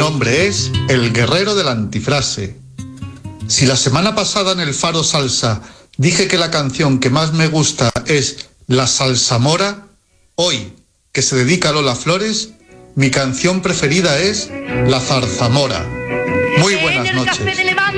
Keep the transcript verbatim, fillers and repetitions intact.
nombre es El Guerrero de la Antifrase. Si la semana pasada en el Faro Salsa dije que la canción que más me gusta es La Salsamora, hoy, que se dedica a Lola Flores, mi canción preferida es La Zarzamora. Muy buenas noches.